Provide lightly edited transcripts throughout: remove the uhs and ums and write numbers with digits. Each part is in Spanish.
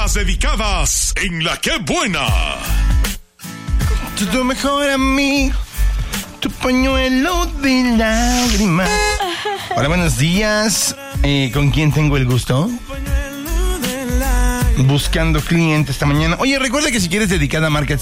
Las dedicadas en La Qué Buena. Tu mejor amigo, tu pañuelo de lágrimas. Hola, buenos días. ¿Con quién tengo el gusto? Buscando cliente esta mañana. Oye, recuerda que si quieres dedicada, marca el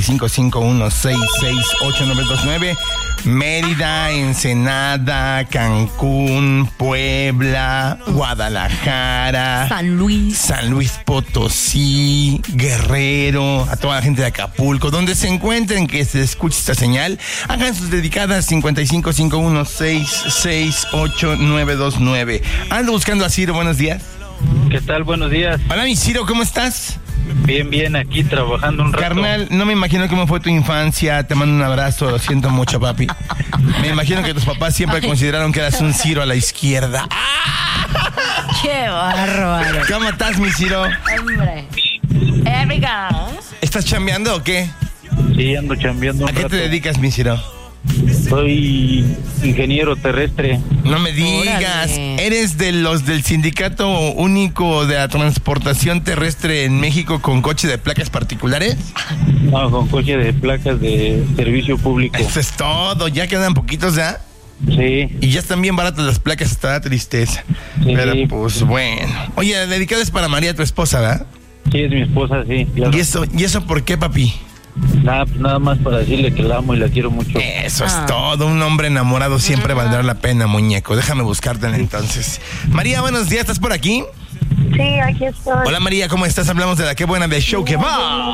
5551668929. Mérida, Ensenada, Cancún, Puebla, Guadalajara, San Luis Potosí, Guerrero, a toda la gente de Acapulco, donde se encuentren que se escuche esta señal, hagan sus dedicadas 5551668929. Ando buscando a Ciro, buenos días. ¿Qué tal? Buenos días. Hola, mi Ciro, ¿cómo estás? Bien, aquí trabajando un rato. Carnal, no me imagino cómo fue tu infancia. Te mando un abrazo, lo siento mucho, papi. Me imagino que tus papás siempre consideraron que eras un Ciro a la izquierda. ¡Qué bárbaro! ¿Cómo estás, mi Ciro? Hombre. Erika. ¿Estás chambeando o qué? Sí, ando chambeando un ¿A qué rato. te dedicas, mi Ciro? Soy ingeniero terrestre. No me digas. Órale. ¿Eres de los del sindicato único de la transportación terrestre en México con coche de placas particulares? No, con coche de placas de servicio público. Eso es todo. Ya quedan poquitos, ¿ya? Sí. Y ya están bien baratas las placas, está la tristeza. Sí. Pero pues bueno. Oye, dedicada es para María, tu esposa, ¿verdad? Sí, es mi esposa, sí. Claro. ¿Y eso por qué, papi? Nada más para decirle que la amo y la quiero mucho. Eso es todo. Un hombre enamorado siempre valdrá la pena, muñeco. Déjame buscarte entonces. María, buenos días. ¿Estás por aquí? Sí, aquí estoy. Hola, María. ¿Cómo estás? Hablamos de La Qué Buena, del show que va.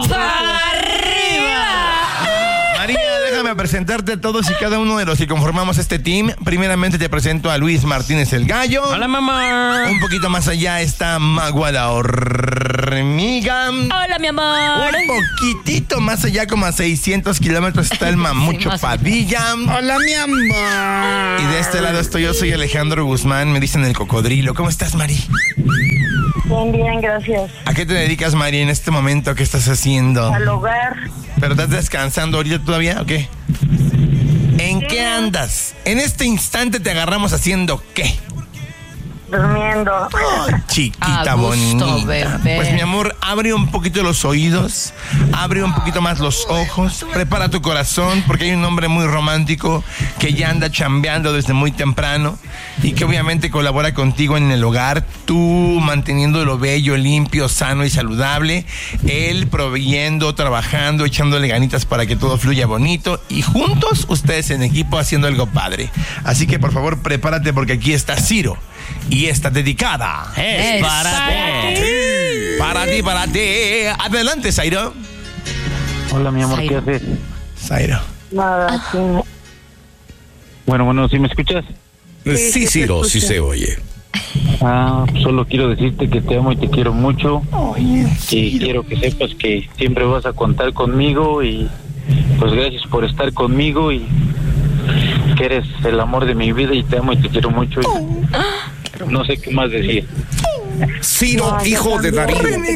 María, déjame presentarte a todos y cada uno de los que conformamos este team. Primeramente te presento a Luis Martínez el Gallo. Hola, mamá. Un poquito más allá está Magua la hormiga. Hola, mi amor. Un poquitito más allá, como a 600 kilómetros, está el Mamucho más. Padilla. Hola, mi amor. Y de este lado estoy yo, soy Alejandro Guzmán, me dicen el cocodrilo. ¿Cómo estás, Mari? Bien, gracias. ¿A qué te dedicas, Mari, en este momento? ¿Qué estás haciendo? Al hogar. ¿Pero estás descansando ahorita todavía o qué? ¿En qué andas? En este instante te agarramos haciendo ¿qué? Durmiendo. Ay, chiquita A gusto, bonita. bebé. Pues mi amor, abre un poquito los oídos, abre un poquito más los ojos, prepara tu corazón, porque hay un hombre muy romántico que ya anda chambeando desde muy temprano y que obviamente colabora contigo en el hogar, tú manteniéndolo bello, limpio, sano y saludable, él proveyendo, trabajando, echándole ganitas para que todo fluya bonito y juntos ustedes en equipo haciendo algo padre. Así que por favor prepárate porque aquí está Ciro. Y está dedicada. Es para ti. Para ti. Adelante, Zairo. Hola, mi amor, Zairo. ¿qué haces? Zairo. Nada, sí. Bueno, ¿sí me escuchas? Sí, Ciro, sí se oye. Solo quiero decirte que te amo y te quiero mucho. Y quiero que sepas que siempre vas a contar conmigo y pues gracias por estar conmigo y que eres el amor de mi vida y te amo y te quiero mucho. Y no sé qué más decir. Ciro, hijo de Darío.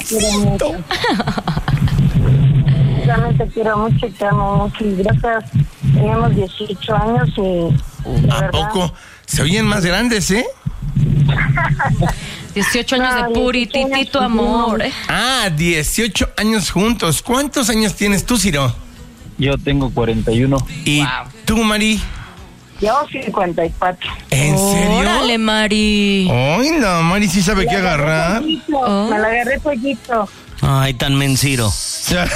Realmente te quiero mucho y te amo mucho. Y gracias. Tenemos 18 años y... de ¿A verdad, poco? Se oyen más grandes, ¿eh? 18 años de purititito amor. 18 años juntos. ¿Cuántos años tienes tú, Ciro? Yo tengo 41. ¿Y tú, Mari? Yo 54. ¿En serio? Órale, Mari. Ay, no, Mari sí sabe qué agarrar. Pollito, Me la agarré pollito. Ay, tan menciro. Ya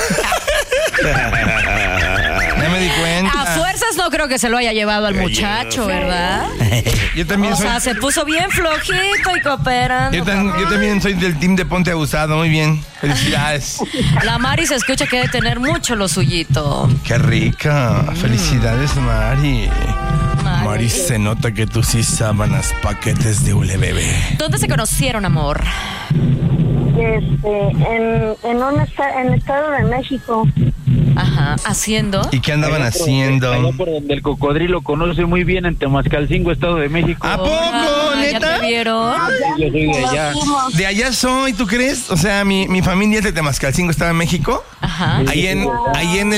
me di cuenta. A fuerzas no creo que se lo haya llevado al muchacho, ¿verdad? Yo también O soy... sea, se puso bien flojito y cooperando. Yo también soy del team de Ponte Abusado, muy bien. Felicidades. La Mari se escucha que debe tener mucho lo suyito. Qué rica. Felicidades, Mari. Mari, se nota que tú sí sábanas paquetes de ULBB. ¿Dónde se conocieron, amor? En el Estado de México. Ajá, haciendo. ¿Y qué andaban Allá por haciendo? donde el cocodrilo conoce muy bien, en Temascalcingo, Estado de México. ¿A poco, Ah, neta? ¿Ya te vieron? Yo soy de allá. De allá soy, ¿tú crees? O sea, mi familia es de Temascalcingo, estaba en México. Ajá. Ahí en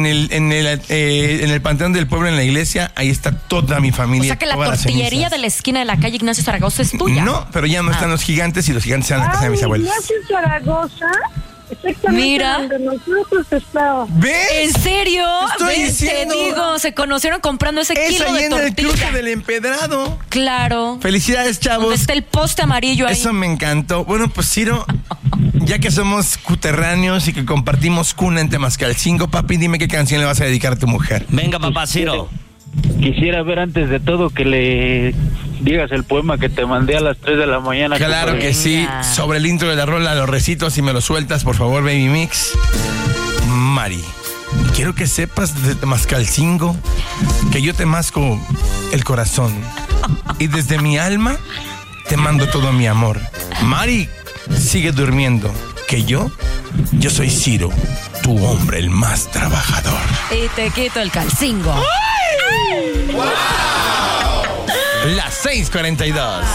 el Panteón del Pueblo, en la iglesia, ahí está toda mi O familia. sea que la todas las tortillería cenizas. de la esquina de la calle Ignacio Zaragoza es tuya. No, pero ya no están los gigantes y los gigantes están en la casa de mis abuelos. Ignacio Zaragoza, exactamente Mira. donde nosotros estábamos. ¿Ves? ¿En serio? Te estoy ¿Ves? diciendo. Te digo, se conocieron comprando ese Es kilo ahí de en el tortilla. cruce del Empedrado. Claro. Felicidades, Donde chavos. está el poste amarillo ahí. Eso me encantó. Bueno, pues Ciro, ya que somos cuterráneos y que compartimos cuna en Temascalcingo, papi, dime qué canción le vas a dedicar a tu mujer. Venga, papá Ciro. Quisiera ver antes de todo que le digas el poema que te mandé a las 3 de la mañana. Claro compadre. que sí. Venga. Sobre el intro de la rola, los recitos, y me lo sueltas, por favor, Baby Mix. Mari, quiero que sepas desde Temascalcingo que yo te masco el corazón. Y desde mi alma te mando todo mi amor. Mari, sigue durmiendo. Que yo soy Ciro, tu hombre, el más trabajador. Y te quito el calcingo. Las 6:42.